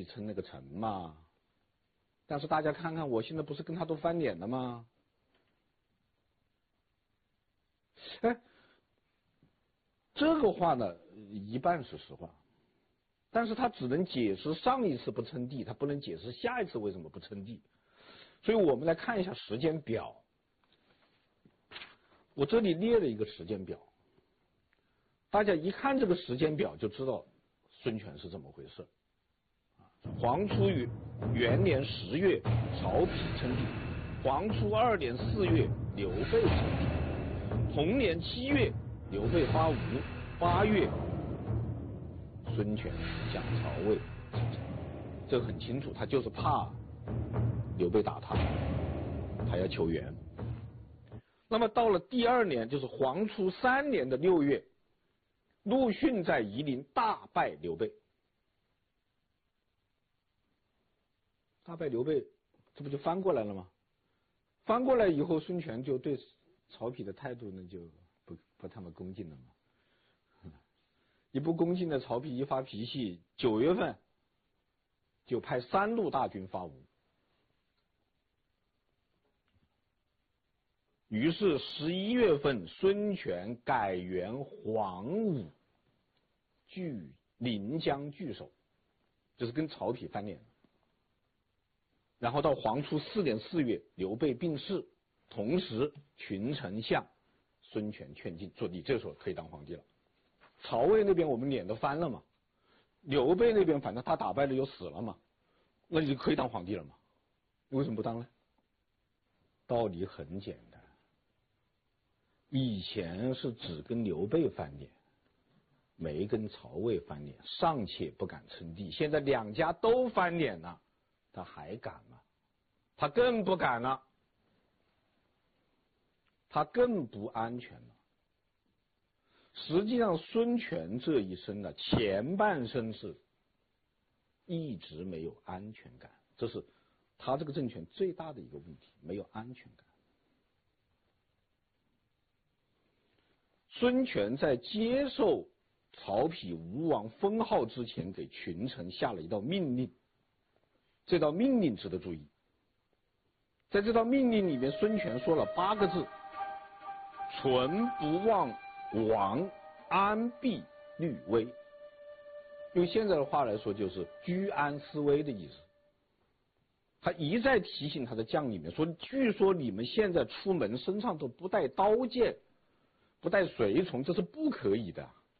去称那个臣嘛。但是大家看看，我现在不是跟他都翻脸了吗？哎，这个话呢，一半是实话，但是他只能解释上一次不称帝，他不能解释下一次为什么不称帝。所以我们来看一下时间表。我这里列了一个时间表，大家一看这个时间表就知道孙权是怎么回事。黄初元年10月，曹丕称帝；黄初2年4月，刘备称帝；同年7月，刘备发吴；8月，孙权向曹魏称臣。这个很清楚，他就是怕刘备打他，他要求援。那么到了第2年，就是黄初3年的6月，陆逊在夷陵大败刘备。大败刘备，这不就翻过来了吗？翻过来以后，孙权就对曹丕的态度呢就不那么恭敬了嘛。一不恭敬的曹丕一发脾气，9月份就派3路大军发吴。于是11月份，孙权改元黄武，临江据守，就是跟曹丕翻脸。然后到黄初4年4月，刘备病逝，同时群臣向孙权劝进，说你这时候可以当皇帝了。曹魏那边我们脸都翻了嘛，刘备那边反正他打败了又死了嘛，那你就可以当皇帝了嘛，你为什么不当呢？道理很简单，以前是只跟刘备翻脸，没跟曹魏翻脸，尚且不敢称帝，现在两家都翻脸了，他还敢吗？他更不敢了，他更不安全了。实际上孙权这一生呢，前半生是一直没有安全感，这是他这个政权最大的一个问题，没有安全感。孙权在接受曹丕吴王封号之前，给群臣下了一道命令，这道命令值得注意。在这道命令里面，孙权说了8个字：存不忘王，安必虑危。用现在的话来说，就是居安思危的意思。他一再提醒他的将领们说，据说你们现在出门身上都不带刀剑，不带随从，这是不可以的。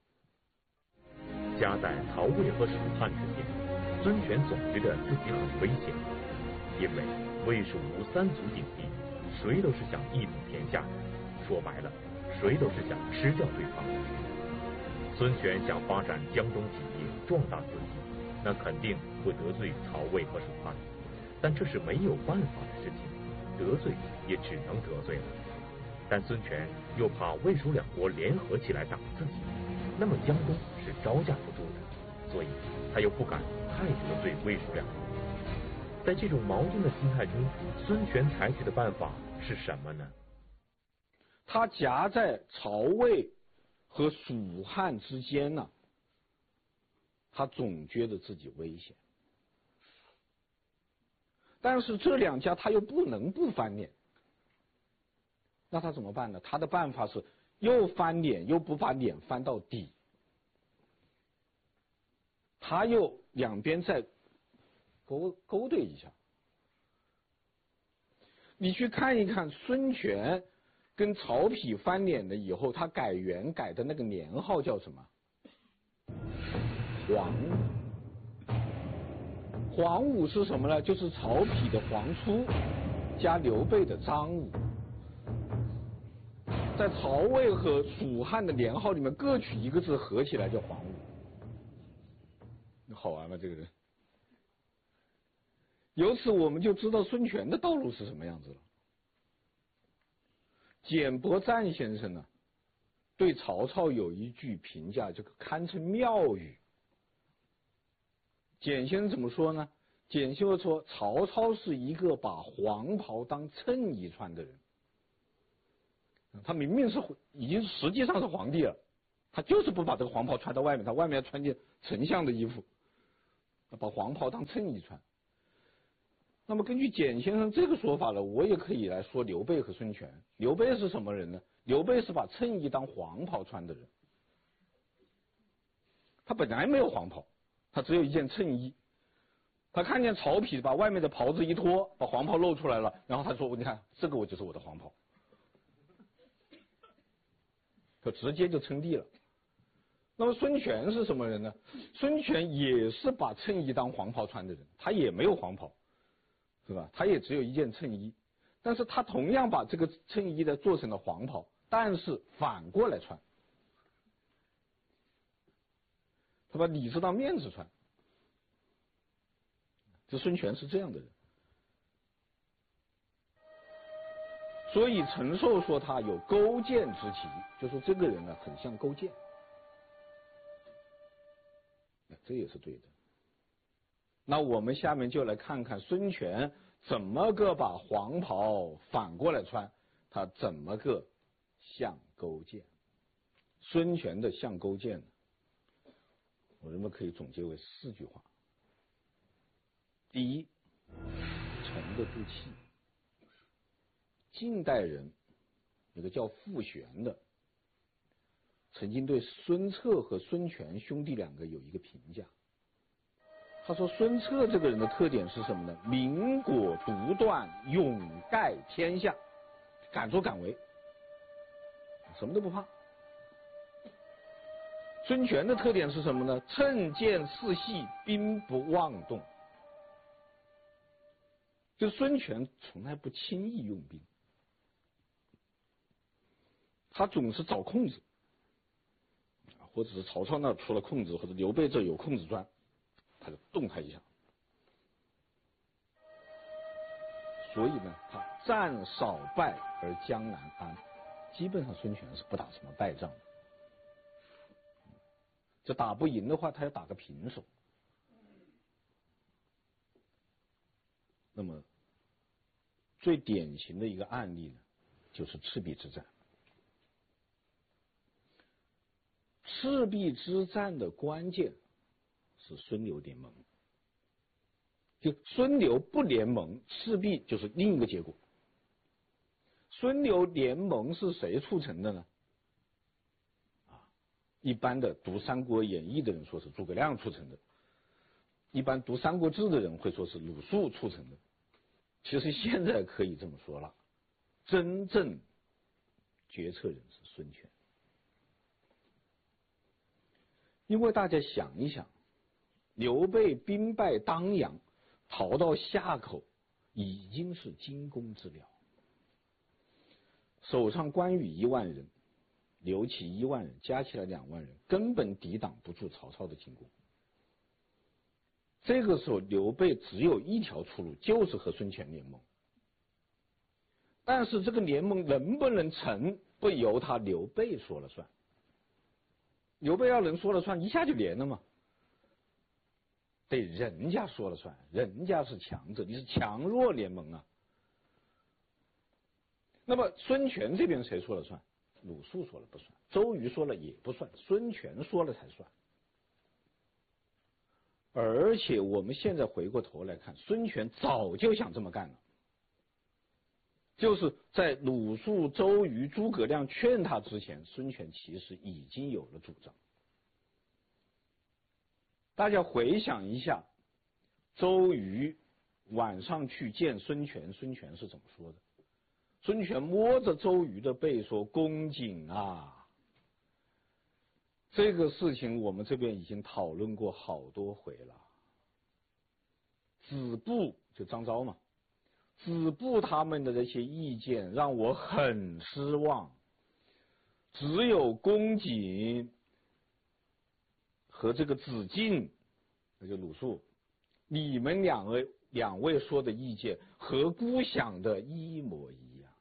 夹在曹魏和蜀汉之间，孙权总觉得自己很危险，因为魏蜀吴3足鼎立，谁都是想一统天下的，说白了，谁都是想吃掉对方的。孙权想发展江东企业，壮大自己，那肯定会得罪曹魏和蜀汉，但这是没有办法的事情，得罪也只能得罪了。但孙权又怕魏蜀2国联合起来打自己，那么江东是招架不住的，所以他又不敢太得罪魏蜀2国。在这种矛盾的心态中，孙权采取的办法是什么呢？ 他夹在曹魏和蜀汉之间呢，他总觉得自己危险，但是这2家他又不能不翻脸，那他怎么办呢？他的办法是又翻脸又不把脸翻到底，他又两边再勾兑一下。你去看一看孙权跟曹丕翻脸了以后，他改元改的那个年号叫什么？黄武。黄武是什么呢？就是曹丕的黄初加刘备的张武。在曹魏和蜀汉的年号里面各取一个字，合起来叫黄武。好玩吗？这个人。由此我们就知道孙权的道路是什么样子了。简伯赞先生呢，对曹操有一句评价，这个堪称妙语。简先生怎么说呢？简先生说，曹操是一个把黄袍当衬衣穿的人。他明明是已经实际上是皇帝了，他就是不把这个黄袍穿到外面，他外面要穿件丞相的衣服。 把黄袍当衬衣穿。那么根据简先生这个说法呢，我也可以来说刘备和孙权。刘备是什么人呢？刘备是把衬衣当黄袍穿的人。他本来没有黄袍，他只有一件衬衣。他看见曹丕把外面的袍子一脱，把黄袍露出来了，然后他说：“你看，这个我就是我的黄袍。”就直接就称帝了。那么孙权是什么人呢？孙权也是把衬衣当黄袍穿的人，他也没有黄袍，是吧？他也只有一件衬衣，但是他同样把这个衬衣呢做成了黄袍，但是反过来穿，他把里子当面子穿。这孙权是这样的人，所以陈寿说他有勾践之奇，就说这个人呢很像勾践，这也是对的。那我们下面就来看看孙权怎么个把黄袍反过来穿，他怎么个像勾践。孙权的像勾践呢，我认为可以总结为4句话。第一，沉得住气。近代人有个叫傅玄的，曾经对孙策和孙权兄弟2个有一个评价。他说孙策这个人的特点是什么呢？明果独断，勇盖天下，敢作敢为，什么都不怕。孙权的特点是什么呢？趁剑刺细，兵不妄动。就孙权从来不轻易用兵，他总是找空子，或者是曹操那出了空子，或者刘备这有空子钻，他就动他一下。所以呢，他战少败而江南安，基本上孙权是不打什么败仗的。这打不赢的话，他要打个平手。那么最典型的一个案例呢，就是赤壁之战。赤壁之战的关键是孙刘联盟，就孙刘不联盟，赤壁就是另一个结果。孙刘联盟是谁促成的呢？一般的读《三国演义》的人说是诸葛亮促成的，一般读《三国志》的人会说是鲁肃促成的。其实现在可以这么说了，真正决策人是孙权。因为大家想一想，刘备兵败当阳，逃到夏口，已经是惊弓之鸟，手上关羽1万人，刘琦1万人，加起来2万人，根本抵挡不住曹操的进攻。这个时候刘备只有一条出路，就是和孙权联盟。但是这个联盟能不能成，不由他刘备说了算。刘备要能说了算，一下就连了嘛。得人家说了算，人家是强者，你是强弱联盟啊。那么孙权这边谁说了算？鲁肃说了不算，周瑜说了也不算，孙权说了才算。而且我们现在回过头来看，孙权早就想这么干了，就是在鲁肃、周瑜、诸葛亮劝他之前，孙权其实已经有了主张。大家回想一下，周瑜晚上去见孙权，孙权是怎么说的？孙权摸着周瑜的背说：“公瑾啊，这个事情我们这边已经讨论过好多回了。子布就张昭嘛，子布他们的这些意见让我很失望，只有公瑾和这个子敬，那就鲁肃，你们两位说的意见和孤想的一模一样。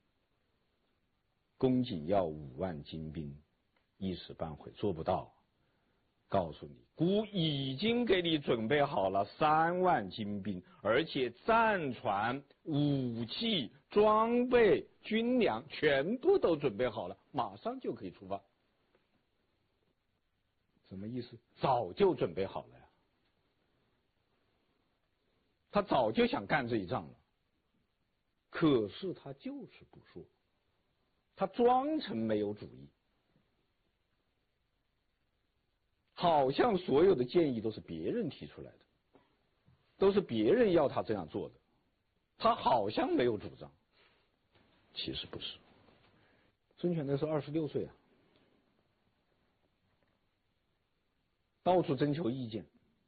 公瑾要5万精兵，一时半会做不到。告诉你，孤已经给你准备好了3万精兵，而且战船、武器、装备、军粮全部都准备好了，马上就可以出发。什么意思？早就准备好了呀。 他早就想干这一仗了，可是他就是不说，他装成没有主意，好像所有的建议都是别人提出来的，都是别人要他这样做的，他好像没有主张，其实不是。孙权那时候26岁啊，到处征求意见，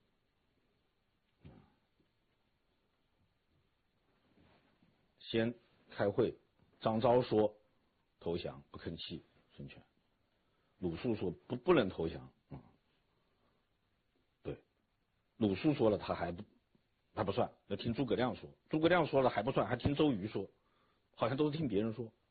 先开会，张昭说投降不吭气孙权，鲁肃说不能投降，对，鲁肃说了他不算，要听诸葛亮说，诸葛亮说了还不算，还听周瑜说，好像都是听别人说。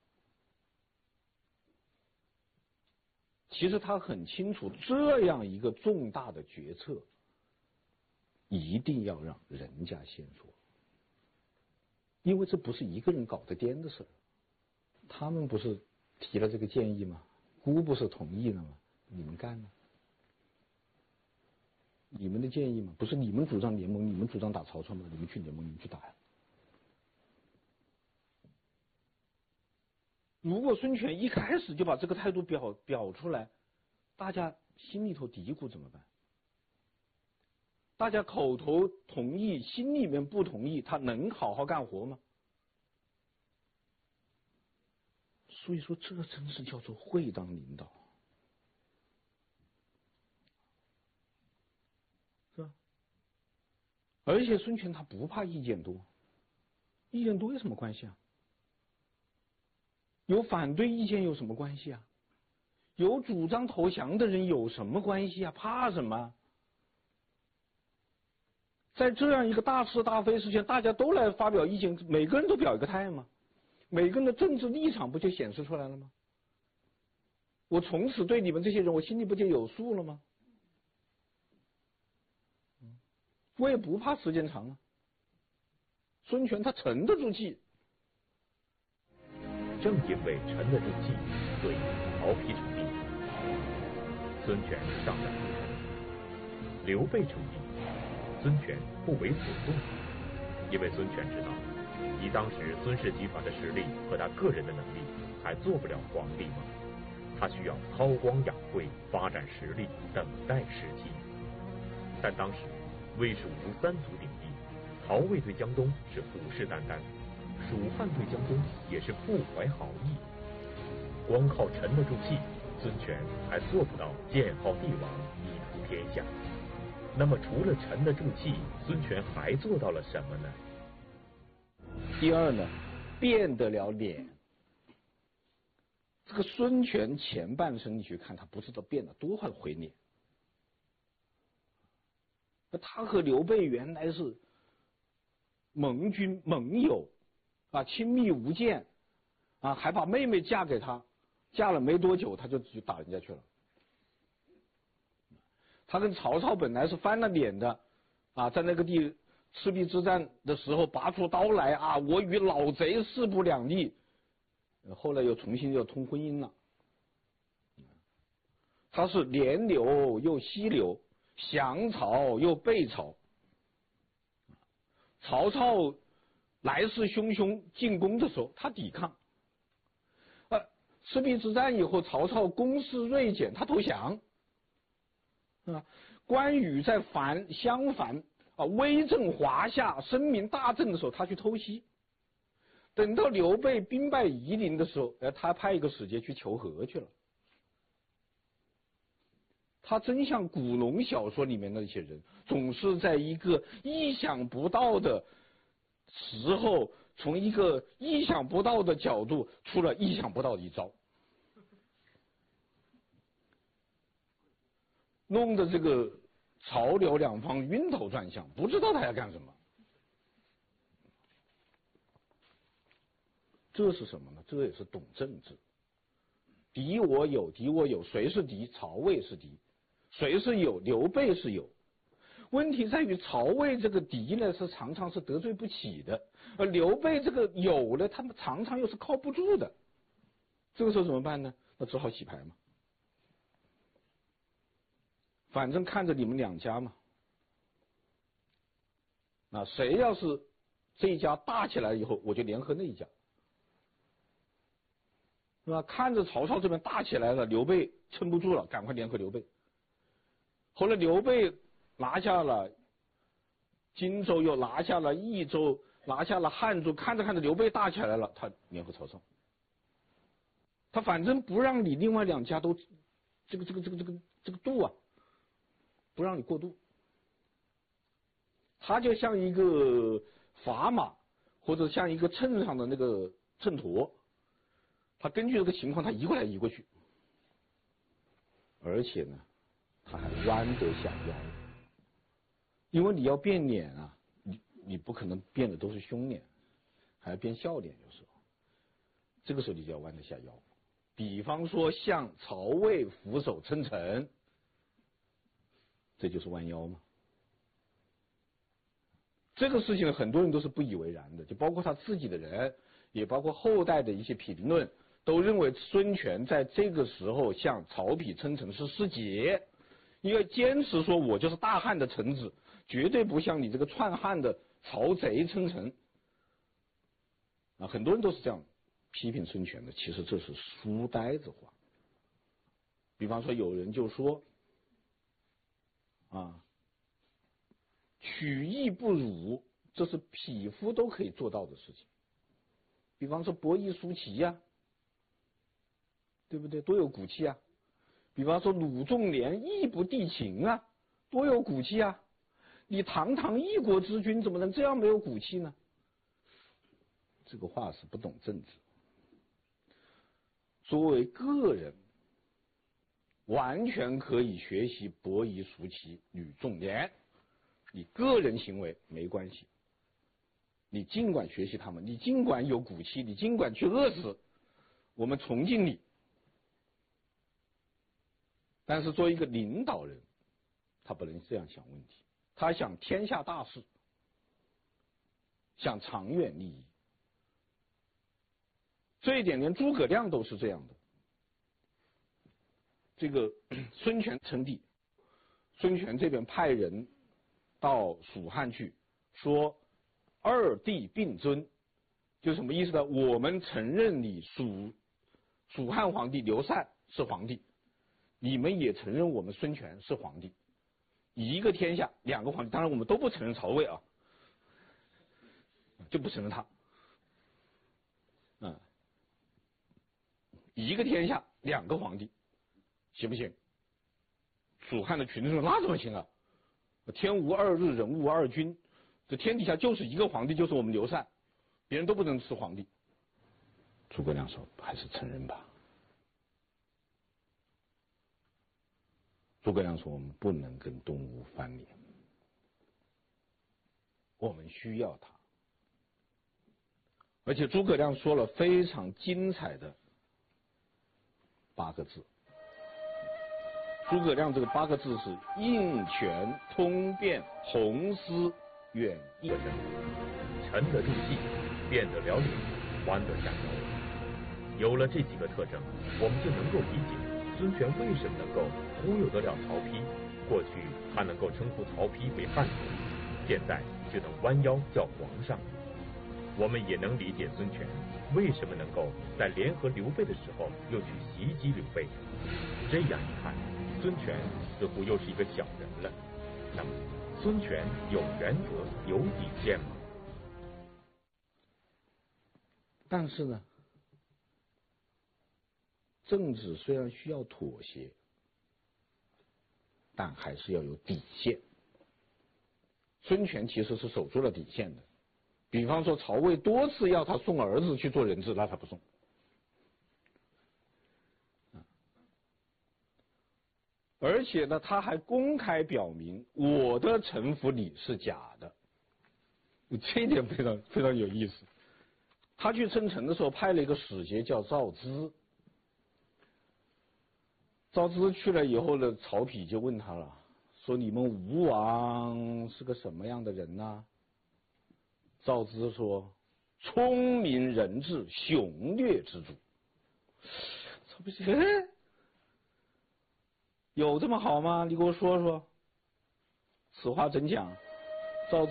其实他很清楚，这样一个重大的决策，一定要让人家先说，因为这不是一个人搞得掂的事儿。他们不是提了这个建议吗？姑不是同意了吗？你们干了，你们的建议吗？不是你们主张联盟，你们主张打曹操吗？你们去联盟，你们去打呀。如果孙权一开始就把这个态度表出来，大家心里头嘀咕怎么办？大家口头同意，心里面不同意，他能好好干活吗？所以说，这真是叫做会当领导，是吧？而且孙权他不怕意见多，意见多有什么关系啊？有反对意见有什么关系啊？有主张投降的人有什么关系啊？怕什么？在这样一个大是大非事情，大家都来发表意见，每个人都表一个态吗？每个人的政治立场不就显示出来了吗？我从此对你们这些人，我心里不就有数了吗？我也不怕时间长啊。孙权他沉得住气。 正因为沉得住气，所以曹丕成立，孙权上任不成；刘备成立，孙权不为所动，因为孙权知道，以当时孙氏集团的实力和他个人的能力，还做不了皇帝吗？他需要韬光养晦，发展实力，等待时机。但当时魏蜀吴三足鼎立，曹魏对江东是虎视眈眈，蜀汉对江东也是不怀好意。光靠沉得住气，孙权还做不到建号帝王，一统天下。那么除了沉得住气，孙权还做到了什么呢？ 第二呢，变得了脸。这个孙权前半生你去看，他不知道变了多少回脸。他和刘备原来是盟军盟友啊，亲密无间啊，还把妹妹嫁给他，嫁了没多久他就去打人家去了。他跟曹操本来是翻了脸的啊，在那个赤壁之战的时候拔出刀来啊，我与老贼势不两立，后来又重新又通婚姻了。他是连刘又西刘，降曹又背曹。曹操来势汹汹进攻的时候，他抵抗。赤壁之战以后，曹操攻势锐减，他投降。关羽在襄樊威震华夏，声名大振的时候，他去偷袭。等到刘备兵败夷陵的时候，他派一个使节去求和去了。他真像古龙小说里面的那些人，总是在一个意想不到的时候，从一个意想不到的角度出了意想不到的一招，弄得这个曹刘两方晕头转向，不知道他要干什么。这是什么呢？这也是懂政治。敌我有，敌我有，谁是敌？曹魏是敌。谁是友？刘备是友。问题在于曹魏这个敌呢，是常常是得罪不起的，而刘备这个友呢，他们常常又是靠不住的。这个时候怎么办呢？那只好洗牌嘛。反正看着你们两家嘛， 啊，谁要是这一家大起来以后，我就联合那一家，是吧？看着曹操这边大起来了，刘备撑不住了，赶快联合刘备。后来刘备拿下了荆州，又拿下了益州，拿下了汉中，看着看着刘备大起来了，他联合曹操。他反正不让你另外两家都这个渡啊，不让你过渡。他就像一个砝码，或者像一个秤上的那个秤砣，他根据这个情况，他移过来移过去，而且呢，他还弯得下腰，因为你要变脸啊，你不可能变的都是凶脸，还要变笑脸，有时候，这个时候你就要弯得下腰。比方说向曹魏俯首称臣，这就是弯腰嘛。这个事情很多人都是不以为然的，就包括他自己的人，也包括后代的一些评论，都认为孙权在这个时候向曹丕称臣是失节，因为坚持说我就是大汉的臣子，绝对不像你这个篡汉的曹贼称臣。啊，很多人都是这样批评孙权的，其实这是书呆子话。比方说有人就说啊，取义不辱，这是匹夫都可以做到的事情。比方说伯夷叔齐呀，对不对？多有骨气啊！比方说鲁仲连义不帝秦啊，多有骨气啊！你堂堂一国之君，怎么能这样没有骨气呢？这个话是不懂政治。作为个人，完全可以学习伯夷叔齐、吕仲连，你个人行为没关系，你尽管学习他们，你尽管有骨气，你尽管去饿死，我们崇敬你。但是作为一个领导人，他不能这样想问题，他想天下大事，想长远利益。这一点连诸葛亮都是这样的。这个孙权称帝，孙权这边派人到蜀汉去，说二帝并尊，就什么意思呢？我们承认你蜀汉皇帝刘禅是皇帝，你们也承认我们孙权是皇帝，一个天下两个皇帝，当然我们都不承认曹魏啊，就不承认他，一个天下两个皇帝，行不行？蜀汉的群众说那怎么行啊？天无二日，人无二君，这天底下就是一个皇帝，就是我们刘禅，别人都不能是皇帝。诸葛亮说还是承认吧。诸葛亮说我们不能跟东吴翻脸，我们需要他。而且诸葛亮说了非常精彩的8个字。诸葛亮这个8个字是应权、通变、宏思、远义。 沉得住气，变得了脸，弯得下腰。有了这几个特征，我们就能够理解孙权为什么能够忽悠得了曹丕。过去他能够称呼曹丕为汉臣，现在就能弯腰叫皇上。我们也能理解孙权为什么能够在联合刘备的时候又去袭击刘备。这样一看，孙权似乎又是一个小人了。那么，孙权有原则、有底线吗？ 但是呢，政治虽然需要妥协，但还是要有底线。孙权其实是守住了底线的。比方说，曹魏多次要他送儿子去做人质，那他不送。而且呢，他还公开表明我的臣服你是假的，这一点非常非常有意思。他去称臣的时候派了一个使节叫赵咨，赵咨去了以后呢，曹丕就问他了，说你们吴王是个什么样的人呢？赵咨说聪明人智，雄略之主。曹丕说有这么好吗？你给我说说。此话怎讲？